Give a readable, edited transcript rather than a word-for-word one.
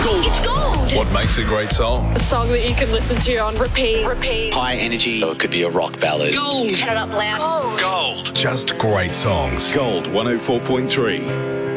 It's gold. What makes a great song? A song that you can listen to on repeat. High energy. Or it could be a rock ballad. Gold. Turn it up loud. Gold. Just great songs. Gold 104.3.